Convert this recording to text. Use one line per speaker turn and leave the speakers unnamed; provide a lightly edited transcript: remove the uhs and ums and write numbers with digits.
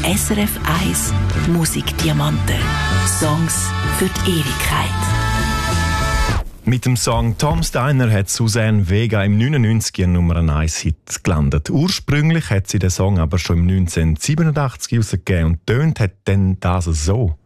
SRF 1 Musikdiamanten. Songs für die Ewigkeit.
Mit dem Song «Tom Steiner» hat Suzanne Vega im 99 einen Nummer 1 Hit gelandet. Ursprünglich hat sie den Song aber schon im 1987 herausgegeben und tönt hat dann das so.